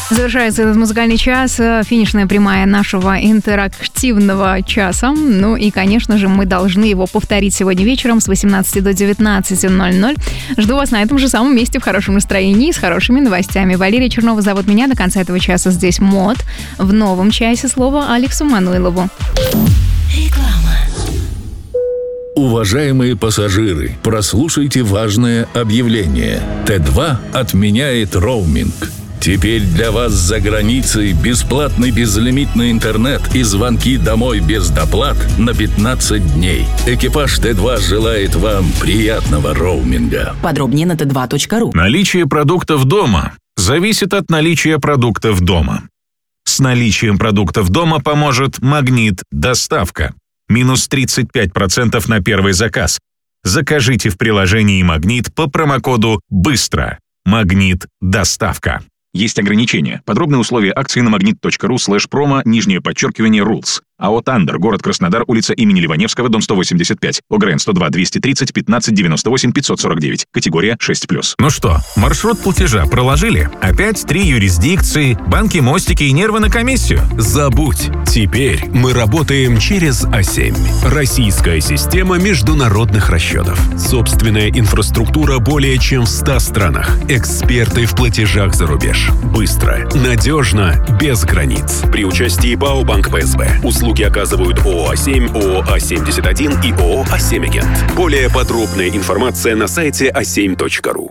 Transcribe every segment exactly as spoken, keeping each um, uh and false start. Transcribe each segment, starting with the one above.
Завершается этот музыкальный час, финишная прямая нашего интерактивного часа. Ну и, конечно же, мы должны его повторить сегодня вечером с восемнадцати до девятнадцати ноль-ноль. Жду вас на этом же самом месте в хорошем настроении и с хорошими новостями. Валерия Чернова зовут меня. До конца этого часа здесь МОД. В новом часе слово Алексу Мануилову. Реклама. Уважаемые пассажиры, прослушайте важное объявление. Тэ два отменяет роуминг. Теперь для вас за границей бесплатный безлимитный интернет и звонки домой без доплат на пятнадцать дней. Экипаж Тэ два желает вам приятного роуминга. Подробнее на тэ два точка ру. Наличие продуктов дома зависит от наличия продуктов дома. С наличием продуктов дома поможет «Магнит Доставка». Минус тридцать пять процентов на первый заказ. Закажите в приложении «Магнит» по промокоду «Быстро». «Магнит Доставка». Есть ограничения. Подробные условия акции на магнит точка ру слэш промо, нижнее подчеркивание, rules. АО «Тандер», город Краснодар, улица имени Ливаневского, дом сто восемьдесят пять, ОГРН сто два двести тридцать пятнадцать девяносто восемь пятьсот сорок девять, категория шесть плюс. Ну что, маршрут платежа проложили? Опять три юрисдикции, банки, мостики и нервы на комиссию? Забудь. Теперь мы работаем через А семь. Российская система международных расчетов. Собственная инфраструктура более чем в ста странах. Эксперты в платежах за рубеж. Быстро, надежно, без границ. При участии БАО «Банк Пэ Эс Бэ». Услуги оказывают ООО «А семь», ООО «А семьдесят один» и ООО «А семь Агент». Более подробная информация на сайте а семь точка ру.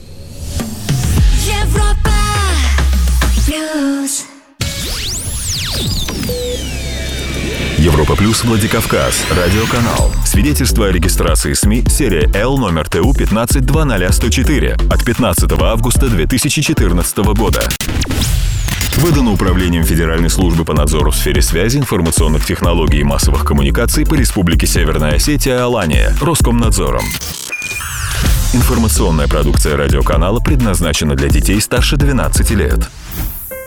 Европа плюс. Европа плюс Владикавказ. Радиоканал. Свидетельство о регистрации СМИ. Серия Л номер Т У пятнадцать два ноль сто четыре от пятнадцатого августа две тысячи четырнадцатого года. Выдано Управлением Федеральной службы по надзору в сфере связи, информационных технологий и массовых коммуникаций по Республике Северная Осетия, Алания, Роскомнадзором. Информационная продукция радиоканала предназначена для детей старше двенадцати лет.